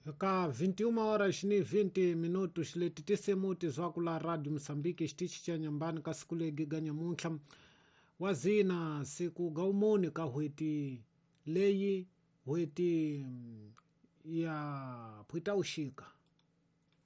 Ka 21 horas ni 20 minutos letitise muti zwakula Radio Msambiki xitichi cha nyambani kasikule giganya muntla wazina siku gaumuni ka hweti leyi hweti ya pwita ushika